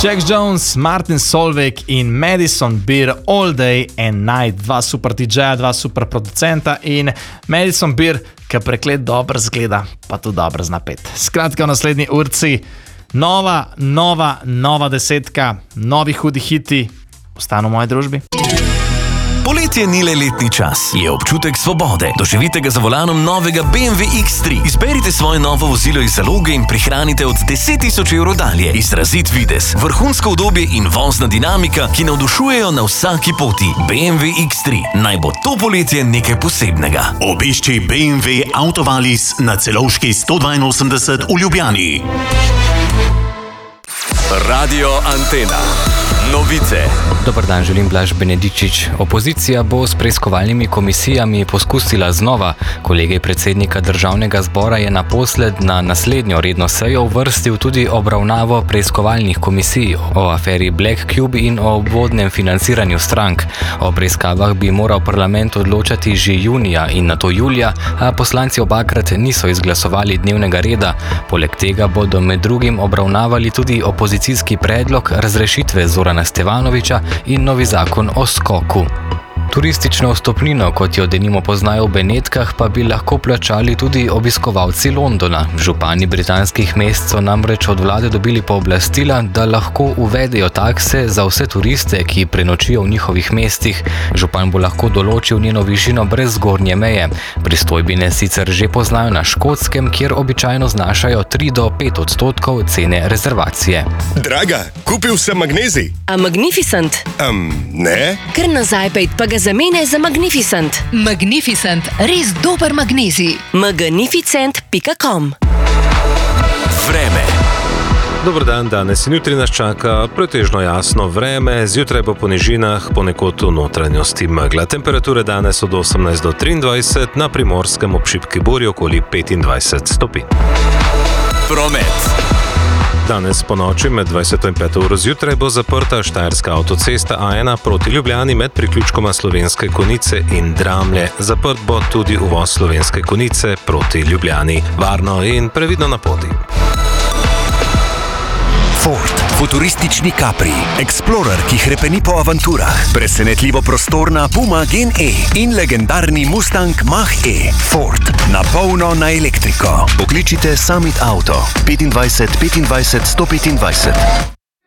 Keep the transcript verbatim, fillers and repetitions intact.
Jack Jones, Martin Solveig in Madison Beer All Day and Night, dva super D J-ja, dva super producenta in Madison Beer, ki preklet dobro zgleda, pa tudi dobro zna pet. Skratka, v naslednji urci nova, nova, nova desetka, novi hudi hiti, ostanu v moji družbi. Poletje ni le letni čas, je občutek svobode. Doživite ga za volanom novega B M W X tri. Izberite svoje novo vozilo iz zaloge in prihranite od deset tisoč evrov dalje. Izrazit videz, vrhunsko udobje in vozna dinamika, ki navdušujejo na vsaki poti. B M W X tri. Naj bo to poletje nekaj posebnega. Obišči B M W Autovalis na Celovški sto dvainosemdeset v Ljubljani. Radio Antena. Novice. Dobar dan, želim Blaž Benedičič. Opozicija bo s preiskovalnimi komisijami poskusila znova. Kolegij predsednika državnega zbora je naposled na naslednjo redno sejo uvrstil tudi obravnavo preiskovalnih komisij o aferi Black Cube in o obvodnem financiranju strank. O preiskavah bi moral parlament odločati že junija in nato julija, a poslanci obakrat niso izglasovali dnevnega reda. Poleg tega bodo med drugim obravnavali tudi opozicijski predlog razrešitve Zorana Stevanovića in novi zakon o skoku. Turistično vstopnino, kot jo denimo poznajo v Benetkah, pa bi lahko plačali tudi obiskovalci Londona. Župani britanskih mest so namreč od vlade dobili pooblastila, da lahko uvedejo takse za vse turiste, ki prenočijo v njihovih mestih. Župan bo lahko določil njeno višino brez zgornje meje. Pristojbine sicer že poznajo na Škotskem, kjer običajno znašajo tri do pet odstotkov cene rezervacije. Draga, kupil sem magnezij. A Magnificent? Um, ne? Ker nazaj pejt pa ga zamene za Magnificent. Magnificent, res dober magnezij. magnificent pika com. Vreme. Dober dan, danes in jutri nas čaka pretežno jasno vreme, zjutraj bo po nižinah ponekod v notranjosti megla. Temperature danes od osemnajst do triindvajset, na Primorskem ob šibki burji okoli petindvajset stopinj. Promet. Danes po noči med dvajseto in peto uro zjutraj bo zaprta štajerska avtocesta A ena proti Ljubljani med priključkoma Slovenske Konjice in Dramlje. Zaprt bo tudi uvoz Slovenske Konjice proti Ljubljani. Varno in previdno na poti. Ford, futuristični Capri, Explorer, ki hrepeni po avanturah, presenetljivo prostorna Puma Gen E in legendarni Mustang Mach-E. Ford, na polno na elektriko. Pokličite Summit Auto petindvajset petindvajset sto petindvajset.